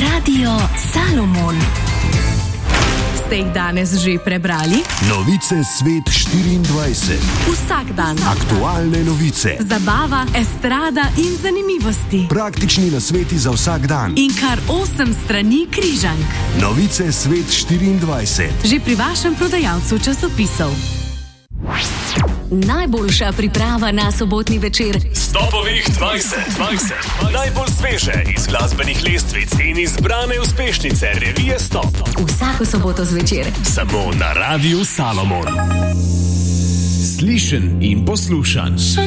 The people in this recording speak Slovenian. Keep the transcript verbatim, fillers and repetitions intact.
Radio Salomon. Ste jih danes že prebrali? Novice Svet štiriindvajset. Vsak dan. Aktualne novice. Zabava, estrada in zanimivosti. Praktični nasveti za vsak dan. In kar osem strani križank. Novice Svet štiriindvajset. Že pri vašem prodajalcu časopisov. Najboljša priprava na sobotni večer. Stopovih dvajset, dvajset. Najbolj sveže iz glasbenih lestvic in izbrane uspešnice revije Stop. Vsako soboto zvečer. Samo na Radiu Salomon. Slišen in poslušan.